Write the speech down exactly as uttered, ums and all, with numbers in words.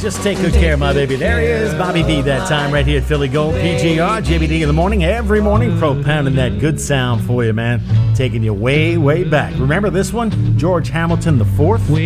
Just take good care of my baby. There he is, Bobby B. That time right here at Philly Gold, P G R, J B D in the morning, every morning, propounding that good sound for you, man. Taking you way, way back. Remember this one? George Hamilton the Fourth?